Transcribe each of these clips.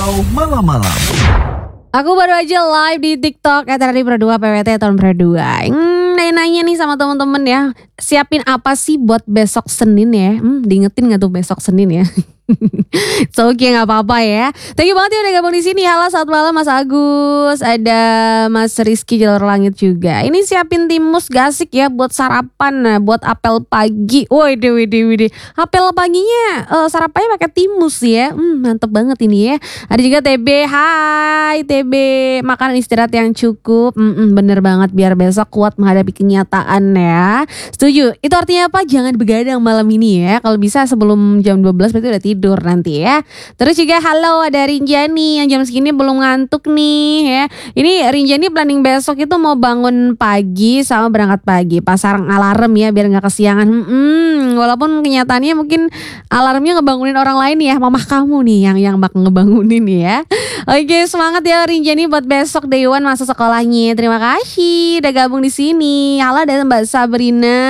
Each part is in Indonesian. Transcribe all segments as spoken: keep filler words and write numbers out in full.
Malam-malam. Aku baru aja live di TikTok at R D Pro dua P W T tahun Pro dua. Hmm, nanya-nanya nih sama temen-temen ya. Siapin apa sih buat besok Senin ya? Hmm, diingetin gak tuh besok Senin ya? So oke okay, nggak apa-apa ya. Thank you banget ya udah gabung di sini. Halo, selamat malam Mas Agus. Ada Mas Rizky Jalur Langit juga. Ini siapin timus gasik ya buat sarapan, nah, buat apel pagi. Woi, dewi dewi apel paginya uh, sarapannya pakai timus ya. Hmm, mantep banget ini ya. Ada juga T B. Hai T B, makan istirahat yang cukup. Hmm, bener banget biar besok kuat menghadapi kenyataan ya. Setuju. Itu artinya apa? Jangan begadang malam ini ya. Kalau bisa sebelum jam dua belas berarti udah tidur nanti ya. Terus juga halo ada Rinjani yang jam segini belum ngantuk nih ya. Ini Rinjani planning besok itu mau bangun pagi sama berangkat pagi. Pasang alarm ya biar gak kesiangan. Hmm, walaupun kenyataannya mungkin alarmnya ngebangunin orang lain ya. Mamah kamu nih yang yang bakal ngebangunin ya. Oke, semangat ya Rinjani buat besok day one masuk sekolahnya. Terima kasih udah gabung di sini. Halo ada Mbak Sabrina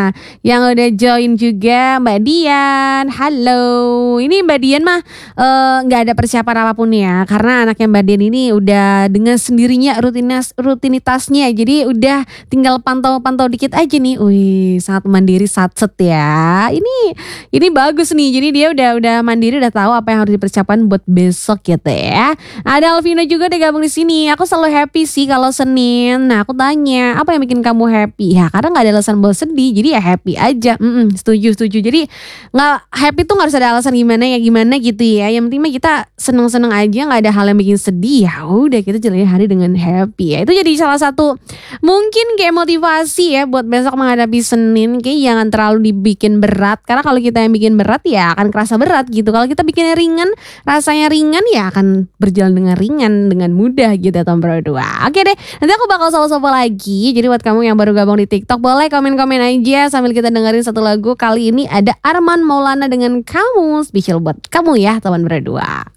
yang udah join juga, Mbak Dian. Halo. Ini Mbak Dian mah nggak uh, ada persiapan apapun ya, karena anaknya Mbak Dian ini udah dengan sendirinya rutinas rutinitasnya, jadi udah tinggal pantau-pantau dikit aja nih. Wih, sangat mandiri satset ya. Ini ini bagus nih, jadi dia udah udah mandiri, udah tahu apa yang harus dipersiapkan buat besok gitu ya. Ada Alvina juga udah gabung di sini. Aku selalu happy sih kalau Senin. Nah aku tanya, apa yang bikin kamu happy? Ya karena nggak ada alasan buat sedih, jadi ya happy aja. Mm-mm, setuju setuju. Jadi nggak happy tuh nggak harus ada alasan gimana ya gimana gitu ya. Yang penting mah kita seneng-seneng aja, nggak ada hal yang bikin sedih. Ya udah kita jalani hari dengan happy ya. Itu jadi salah satu mungkin kayak motivasi ya buat besok menghadapi Senin. Kayak jangan terlalu dibikin berat, karena kalau kita yang bikin berat ya akan kerasa berat gitu. Kalau kita bikinnya ringan, rasanya ringan ya akan berjalan dengan ringan, dengan mudah gitu ya tahun Pro dua. Oke deh, nanti aku bakal sapa-sapa lagi. Jadi buat kamu yang baru gabung di TikTok, boleh komen-komen aja sambil kita dengerin satu lagu. Kali ini ada Arman Maulana dengan Kamu, spesial buat kamu ya teman Pro dua.